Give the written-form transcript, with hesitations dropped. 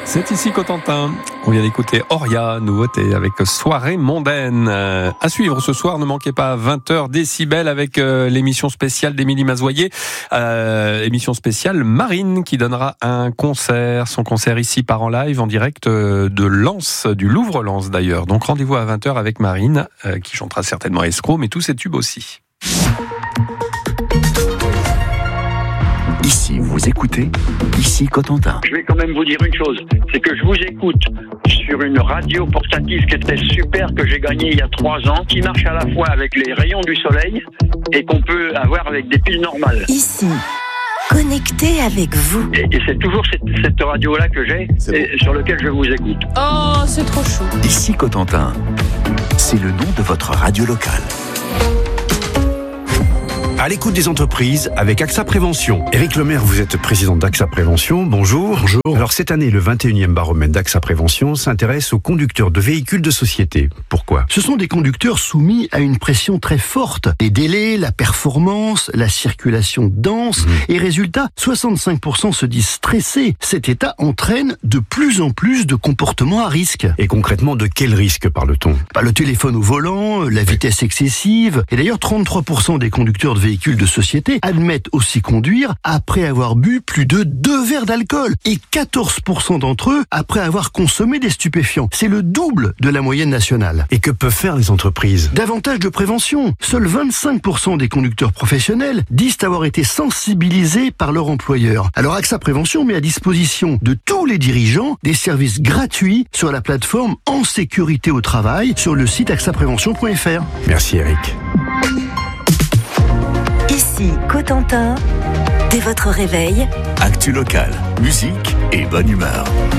C'est ici Cotentin. On vient d'écouter Oria, nouveauté avec Soirée mondaine. À suivre ce soir, ne manquez pas 20h Décibel avec l'émission spéciale d'Émilie Mazoyer. Émission spéciale Marine qui donnera un concert, son concert ici part en live en direct de Lens, du Louvre-Lens d'ailleurs. Donc rendez-vous à 20h avec Marine qui chantera certainement Escroc, mais tous ses tubes aussi. Ici, vous écoutez, ici Cotentin. Je vais quand même vous dire une chose, c'est que je vous écoute sur une radio portative qui était super, que j'ai gagnée il y a 3 ans, qui marche à la fois avec les rayons du soleil et qu'on peut avoir avec des piles normales. Ici, connecté avec vous. Et c'est toujours cette radio-là que j'ai et sur laquelle je vous écoute. Oh, c'est trop chou. Ici Cotentin, c'est le nom de votre radio locale. À l'écoute des entreprises avec AXA Prévention. Éric Lemaire, vous êtes président d'AXA Prévention. Bonjour. Bonjour. Alors cette année, le 21e baromètre d'AXA Prévention s'intéresse aux conducteurs de véhicules de société. Pourquoi ? Ce sont des conducteurs soumis à une pression très forte. Les délais, la performance, la circulation dense. Et résultat, 65% se disent stressés. Cet état entraîne de plus en plus de comportements à risque. Et concrètement, de quel risque parle-t-on ? Le téléphone au volant, la vitesse excessive. Et d'ailleurs, 33% des conducteurs de véhicules de société admettent aussi conduire après avoir bu plus de 2 verres d'alcool et 14% d'entre eux après avoir consommé des stupéfiants. C'est le double de la moyenne nationale. Et que peuvent faire les entreprises ? Davantage de prévention. Seuls 25% des conducteurs professionnels disent avoir été sensibilisés par leur employeur. Alors AXA Prévention met à disposition de tous les dirigeants des services gratuits sur la plateforme En Sécurité au Travail sur le site axaprévention.fr. Merci Eric. Ici, Cotentin, dès votre réveil, Actu locale, musique et bonne humeur.